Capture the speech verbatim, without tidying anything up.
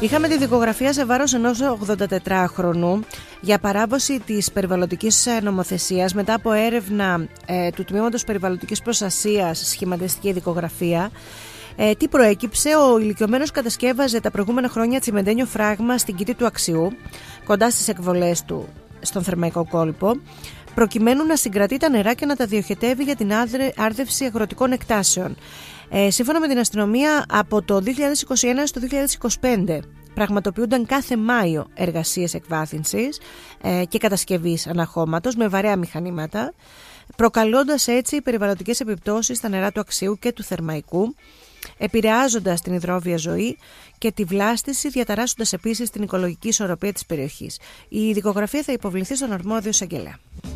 Είχαμε τη δικογραφία σε βάρος ενός ογδοντατετράχρονου για παράβαση της περιβαλλοντικής νομοθεσίας μετά από έρευνα ε, του Τμήματος Περιβαλλοντικής Προστασίας, σχηματιστική δικογραφία. Ε, τι προέκυψε? Ο ηλικιωμένος κατασκεύαζε τα προηγούμενα χρόνια τσιμεντένιο φράγμα στην Κήτη του Αξιού, κοντά στις εκβολές του στον Θερμαϊκό κόλπο, προκειμένου να συγκρατεί τα νερά και να τα διοχετεύει για την άρδευση αγροτικών εκτάσεων. Ε, σύμφωνα με την αστυνομία, από το δύο χιλιάδες είκοσι ένα στο δύο χιλιάδες είκοσι πέντε πραγματοποιούνταν κάθε Μάιο εργασίες εκβάθυνσης ε, και κατασκευής αναχώματος με βαρέα μηχανήματα, προκαλώντας έτσι περιβαλλοντικές επιπτώσεις στα νερά του Αξιού και του Θερμαϊκού, επηρεάζοντας την υδρόβια ζωή και τη βλάστηση, διαταράσσοντας επίσης την οικολογική ισορροπία της περιοχής. Η δικογραφία θα υποβληθεί στον αρμόδιο εισαγγελέα.